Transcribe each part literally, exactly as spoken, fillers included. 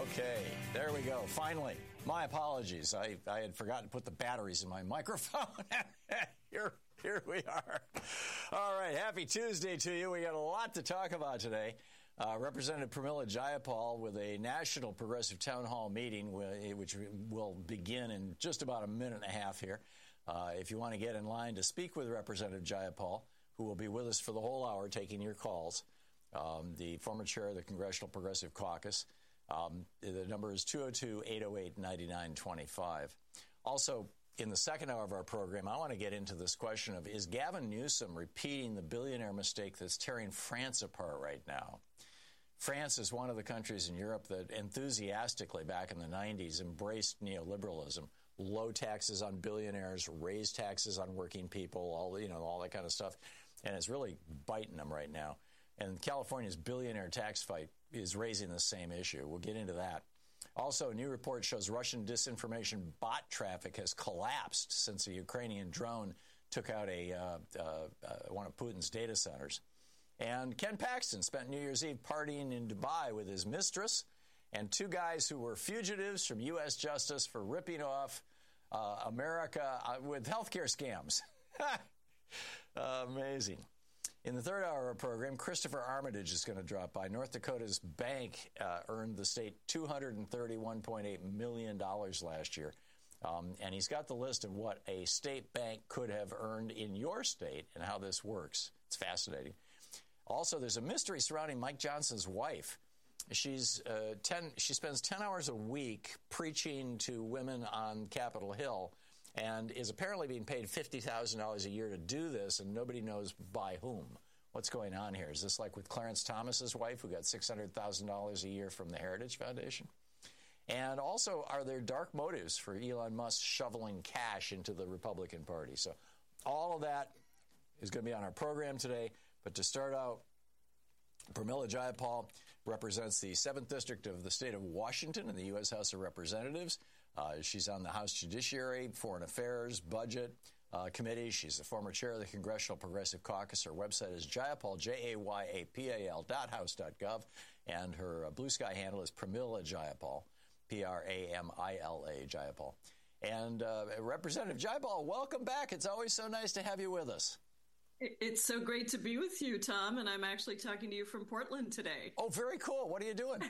Okay, there we go. Finally, my apologies. I, I had forgotten to put the batteries in my microphone. here, here we are. All right, happy Tuesday to you. We got a lot to talk about today. Uh, Representative Pramila Jayapal with a National Progressive Town Hall meeting, which will begin in just about a minute and a half here. Uh, if you want to get in line to speak with Representative Jayapal, who will be with us for the whole hour taking your calls, um, the former chair of the Congressional Progressive Caucus, um, the number is two oh two, eight oh eight, nine nine two five. Also, in the second hour of our program, I want to get into this question of, is Gavin Newsom repeating the billionaire mistake that's tearing France apart right now? France is one of the countries in Europe that enthusiastically back in the nineties embraced neoliberalism. Low taxes on billionaires, raised taxes on working people, all you know, all that kind of stuff. And it's really biting them right now. And California's billionaire tax fight is raising the same issue. We'll get into that. Also, a new report shows Russian disinformation bot traffic has collapsed since a Ukrainian drone took out a uh, uh, uh, one of Putin's data centers. And Ken Paxton spent New Year's Eve partying in Dubai with his mistress and two guys who were fugitives from U S justice for ripping off uh, America uh, with healthcare scams. uh, amazing. In the third hour of our program, Christopher Armitage is going to drop by. North Dakota's bank uh, earned the state two hundred thirty-one point eight million dollars last year. Um, and he's got the list of what a state bank could have earned in your state and how this works. It's fascinating. Also, there's a mystery surrounding Mike Johnson's wife. She's uh, ten. She spends ten hours a week preaching to women on Capitol Hill, and is apparently being paid fifty thousand dollars a year to do this, and nobody knows by whom. What's going on here? Is this like with Clarence Thomas's wife, who got six hundred thousand dollars a year from the Heritage Foundation? And also, are there dark motives for Elon Musk shoveling cash into the Republican Party? So all of that is going to be on our program today. But to start out, Pramila Jayapal represents the seventh District of the state of Washington in the U S House of Representatives. Uh, she's on the House Judiciary, Foreign Affairs, Budget uh, Committee. She's the former chair of the Congressional Progressive Caucus. Her website is Jayapal, J A Y A P A L dot house dot gov. And her uh, Blue Sky handle is Pramila Jayapal, P R A M I L A, Jayapal. And uh, Representative Jayapal, welcome back. It's always so nice to have you with us. It's so great to be with you, Tom, and I'm actually talking to you from Portland today. Oh, very cool. What are you doing?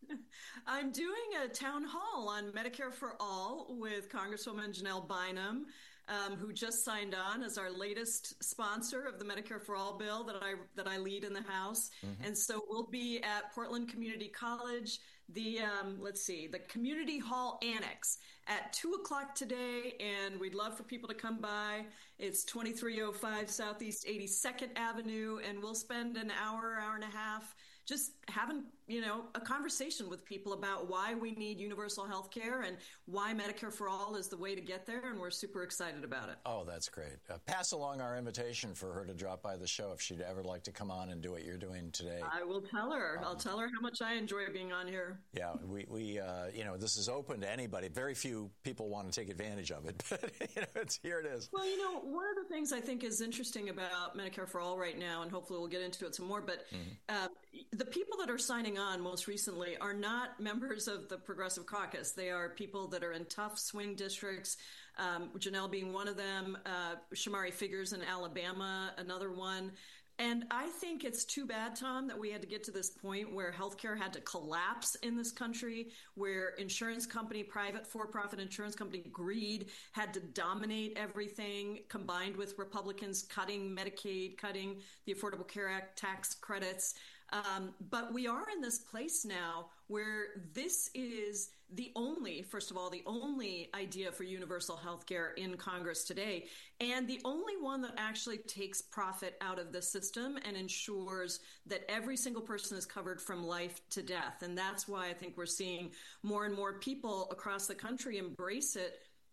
I'm doing a town hall on Medicare for All with Congresswoman Janelle Bynum, um, who just signed on as our latest sponsor of the Medicare for All bill that I that I lead in the House. Mm-hmm. And so we'll be at Portland Community College, the um, let's see, the Community Hall Annex at two o'clock today, and we'd love for people to come by. It's twenty-three oh five Southeast eighty-second Avenue, and we'll spend an hour, hour and a half just having, you know, a conversation with people about why we need universal health care and why Medicare for All is the way to get there, and we're super excited about it. Oh, that's great. Uh, pass along our invitation for her to drop by the show if she'd ever like to come on and do what you're doing today. I will tell her. Um, I'll tell her how much I enjoy being on here. Yeah, we, we uh, you know, this is open to anybody. Very few people want to take advantage of it, but, you know, it's, here it is. Well, you know, one of the things I think is interesting about Medicare for All right now, and hopefully we'll get into it some more, but mm-hmm. uh, the people that are signing on most recently are not members of the Progressive Caucus. They are people that are in tough swing districts, um, Janelle being one of them, uh, Shamari Figures in Alabama, another one. And I think it's too bad, Tom, that we had to get to this point where healthcare had to collapse in this country, where insurance company, private for-profit insurance company greed had to dominate everything, combined with Republicans cutting Medicaid, cutting the Affordable Care Act tax credits. Um, but we are in this place now where this is the only, first of all, the only idea for universal health care in Congress today, and the only one that actually takes profit out of the system and ensures that every single person is covered from life to death. And that's why I think we're seeing more and more people across the country embrace it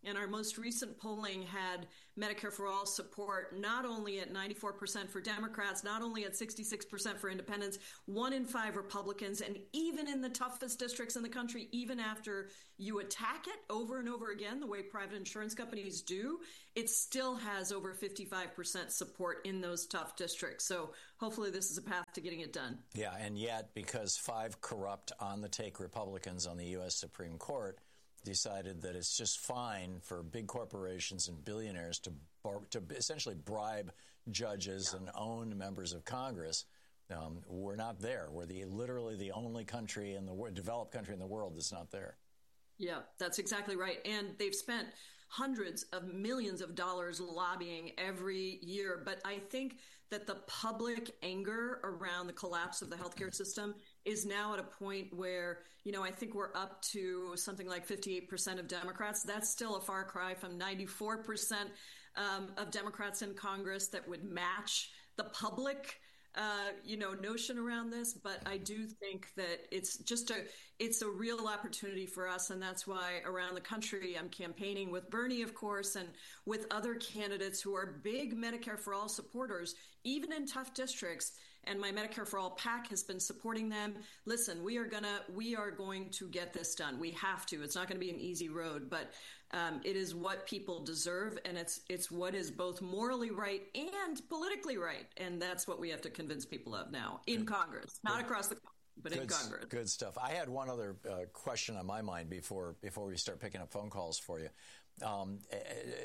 And our most recent polling had Medicare for All support not only at ninety-four percent for Democrats, not only at sixty-six percent for independents, one in five Republicans, and even in the toughest districts in the country, even after you attack it over and over again, the way private insurance companies do, it still has over fifty-five percent support in those tough districts. So hopefully this is a path to getting it done. Yeah, and yet because five corrupt on-the-take Republicans on the U S Supreme Court decided that it's just fine for big corporations and billionaires to bar- to essentially bribe judges yeah. and own members of Congress. Um, we're not there. We're the literally the only country in the world, developed country in the world that's not there. Yeah, that's exactly right. And they've spent hundreds of millions of dollars lobbying every year. But I think that the public anger around the collapse of the healthcare system is now at a point where, you know, I think we're up to something like fifty-eight percent of Democrats. That's still a far cry from ninety-four percent um, of Democrats in Congress that would match the public Uh, you know, notion around this, but I do think that it's just a, it's a real opportunity for us. And that's why around the country, I'm campaigning with Bernie, of course, and with other candidates who are big Medicare for All supporters, even in tough districts. And my Medicare for All PAC has been supporting them. Listen, we are gonna, we are going to get this done. We have to. It's not going to be an easy road, but um, it is what people deserve, and it's it's what is both morally right and politically right, and that's what we have to convince people of now in Congress, not Good. across the country, but Good, in Congress. Good stuff. I had one other uh, question on my mind before before we start picking up phone calls for you. Um, uh,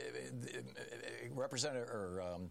uh, Representative or um,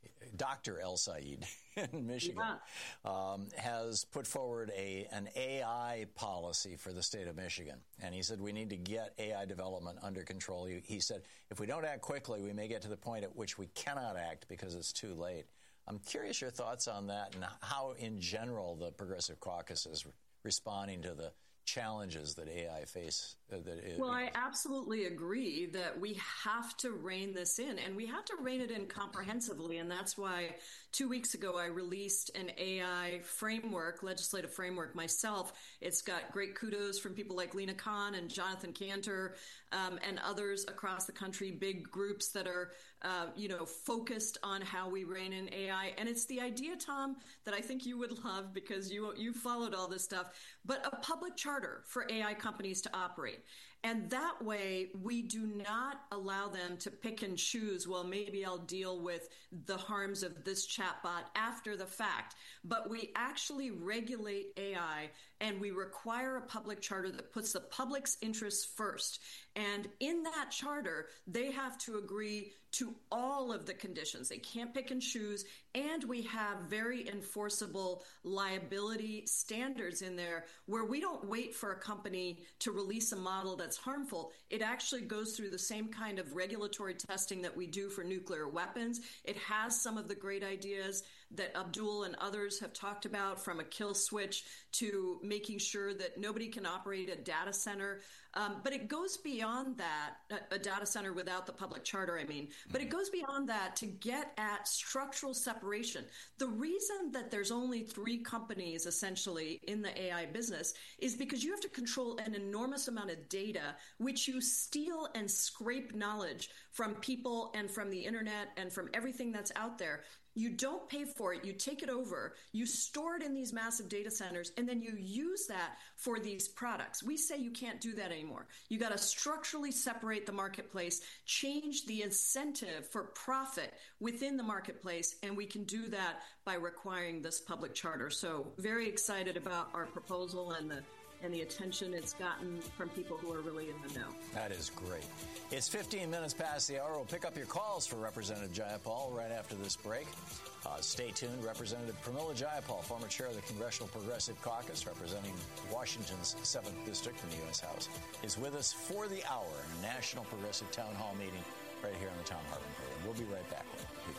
Doctor El Sayed in Michigan yeah. um, has put forward a an A I policy for the state of Michigan. And he said we need to get A I development under control. He, he said if we don't act quickly, we may get to the point at which we cannot act because it's too late. I'm curious your thoughts on that and how, in general, the Progressive Caucus is re- responding to the challenges that A I face. Uh, that it, well, I absolutely agree that we have to rein this in, and we have to rein it in comprehensively. And that's why two weeks ago I released an A I framework, legislative framework myself. It's got great kudos from people like Lena Khan and Jonathan Cantor um, and others across the country, big groups that are, uh, you know, focused on how we rein in A I. And it's the idea, Tom, that I think you would love because you you followed all this stuff, but a public charter for A I companies to operate. And that way, we do not allow them to pick and choose, well, maybe I'll deal with the harms of this chatbot after the fact. But we actually regulate A I, and we require a public charter that puts the public's interests first. And in that charter, they have to agree to all of the conditions. They can't pick and choose. And we have very enforceable liability standards in there where we don't wait for a company to release a model that's harmful. It actually goes through the same kind of regulatory testing that we do for nuclear weapons. It has some of the great ideas that Abdul and others have talked about, from a kill switch to making sure that nobody can operate a data center. Um, but it goes beyond that, a, a data center without the public charter, I mean. But it goes beyond that to get at structural separation. The reason that there's only three companies essentially in the A I business is because you have to control an enormous amount of data, which you steal and scrape knowledge from people and from the internet and from everything that's out there. You don't pay for it. You take it over. You store it in these massive data centers, and then you use that for these products. We say you can't do that anymore. You got to structurally separate the marketplace, change the incentive for profit within the marketplace, and we can do that by requiring this public charter. So very excited about our proposal and the and the attention it's gotten from people who are really in the know. That is great. It's fifteen minutes past the hour. We'll pick up your calls for Representative Jayapal right after this break. Uh, stay tuned. Representative Pramila Jayapal, former chair of the Congressional Progressive Caucus, representing Washington's seventh District in the U S House, is with us for the hour in a National Progressive Town Hall meeting right here on the Tom Hartman Program. We'll be right back with you.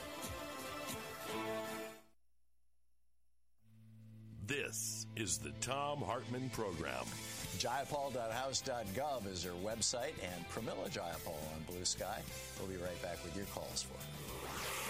This is the Tom Hartman Program. Jayapal dot house dot gov is her website, and Pramila Jayapal on Blue Sky. We'll be right back with your calls for it.